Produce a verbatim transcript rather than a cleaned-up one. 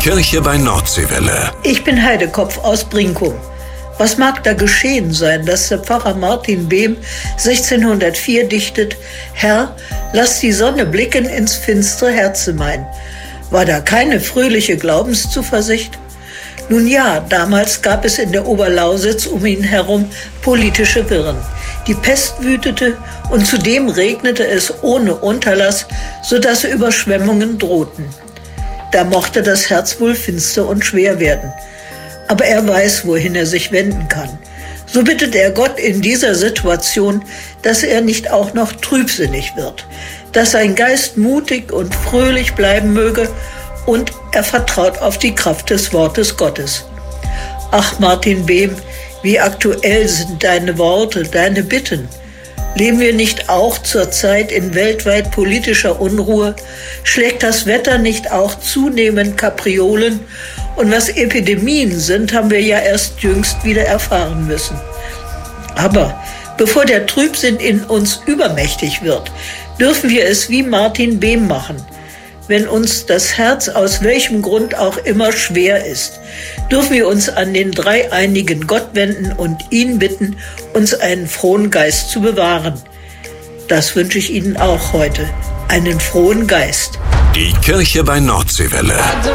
Kirche bei Nordseewelle. Ich bin Heidekopf aus Brinkum. Was mag da geschehen sein, dass der Pfarrer Martin Behm sechzehnhundertvier dichtet: Herr, lass die Sonne blicken ins finstere Herzemein. War da keine fröhliche Glaubenszuversicht? Nun ja, damals gab es in der Oberlausitz um ihn herum politische Wirren. Die Pest wütete und zudem regnete es ohne Unterlass, sodass Überschwemmungen drohten. Da mochte das Herz wohl finster und schwer werden. Aber er weiß, wohin er sich wenden kann. So bittet er Gott in dieser Situation, dass er nicht auch noch trübsinnig wird, dass sein Geist mutig und fröhlich bleiben möge, und er vertraut auf die Kraft des Wortes Gottes. Ach, Martin Behm, wie aktuell sind deine Worte, deine Bitten. Leben wir nicht auch zurzeit in weltweit politischer Unruhe? Schlägt das Wetter nicht auch zunehmend Kapriolen? Und was Epidemien sind, haben wir ja erst jüngst wieder erfahren müssen. Aber bevor der Trübsinn in uns übermächtig wird, dürfen wir es wie Martin Behm machen. Wenn uns das Herz aus welchem Grund auch immer schwer ist, dürfen wir uns an den dreieinigen Gott wenden und ihn bitten, uns einen frohen Geist zu bewahren. Das wünsche ich Ihnen auch heute, einen frohen Geist. Die Kirche bei Nordseewelle.